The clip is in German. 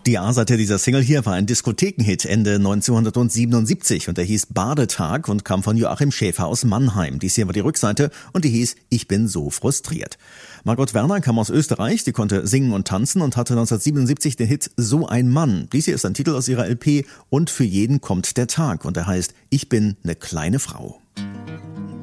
Die A-Seite dieser Single hier war ein Diskothekenhit Ende 1977 und der hieß Badetag und kam von Joachim Schäfer aus Mannheim. Dies hier war die Rückseite und die hieß Ich bin so frustriert. Margot Werner kam aus Österreich, die konnte singen und tanzen und hatte 1977 den Hit So ein Mann. Dies hier ist ein Titel aus ihrer LP Und für jeden kommt der Tag und der heißt Ich bin eine kleine Frau.